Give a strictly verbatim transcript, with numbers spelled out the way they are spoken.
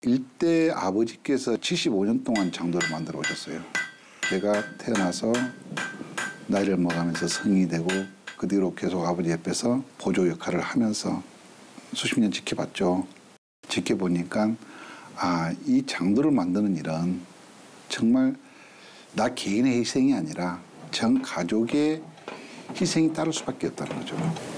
일대 아버지께서 칠십오 년 동안 장도를 만들어 오셨어요. 제가 태어나서 나이를 먹으면서 성인이 되고 그 뒤로 계속 아버지 옆에서 보조 역할을 하면서 수십 년 지켜봤죠. 지켜보니까 아, 이 장도를 만드는 일은 정말 나 개인의 희생이 아니라 전 가족의 희생이 따를 수밖에 없다는 거죠.